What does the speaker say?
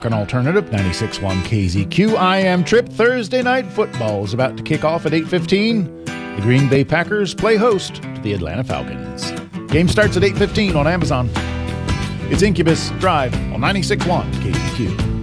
An alternative 96.1 KZQ. I am Trip. Thursday night football is about to kick off at 8:15. The Green Bay Packers play host to the Atlanta Falcons. Game starts at 8:15 on Amazon. It's Incubus Drive on 96.1 KZQ.